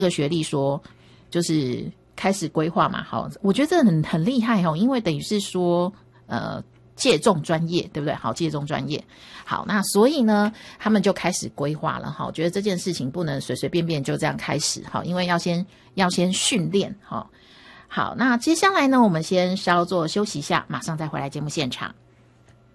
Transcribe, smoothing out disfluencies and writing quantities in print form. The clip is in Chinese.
个学历说就是开始规划嘛，好，我觉得这很厉害哦，因为等于是说借重专业，对不对？好，借重专业。好，那所以呢，他们就开始规划了哈。我觉得这件事情不能随随便便就这样开始哈，因为要先训练哈。好，那接下来呢，我们先稍作休息一下，马上再回来节目现场。